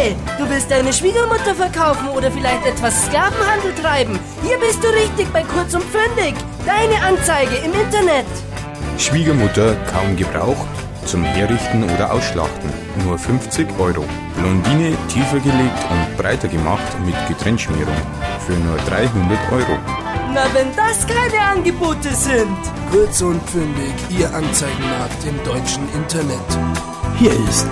Hey, du willst deine Schwiegermutter verkaufen oder vielleicht etwas Sklavenhandel treiben? Hier bist du richtig bei Kurz und Fündig. Deine Anzeige im Internet. Schwiegermutter kaum gebraucht, zum Herrichten oder Ausschlachten. Nur 50 €. Blondine tiefer gelegt und breiter gemacht mit Getränkschmierung. Für nur 300 €. Na, wenn das keine Angebote sind. Kurz und Fündig, Ihr Anzeigenmarkt im deutschen Internet. Hier ist